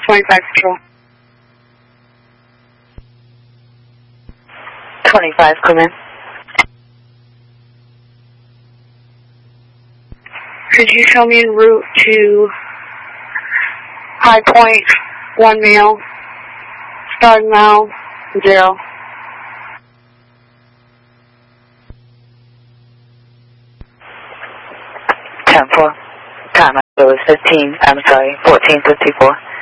25 Control. 25, come in. Could you show me en route to High Point, 1 mile, starting mile, 0. Time 4. Time is 14:54.